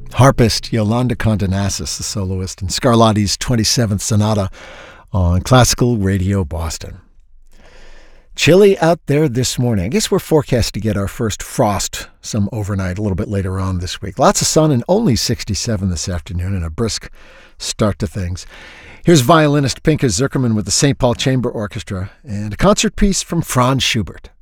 Harpist Yolanda Condonassis, the soloist, and Scarlatti's 27th Sonata on Classical Radio Boston. Chilly out there this morning. I guess we're forecast to get our first frost some overnight a little bit later on this week. Lots of sun and only 67 this afternoon and a brisk start to things. Here's violinist Pinka Zukerman with the St. Paul Chamber Orchestra and a concert piece from Franz Schubert.